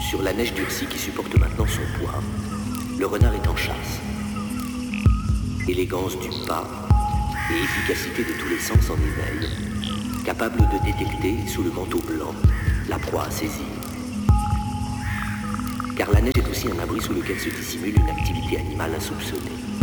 Sur la neige durcie qui supporte maintenant son poids, le renard est en chasse. Élégance du pas et efficacité de tous les sens en éveil, capable de détecter, sous le manteau blanc, la proie à saisir. Car la neige est aussi un abri sous lequel se dissimule une activité animale insoupçonnée.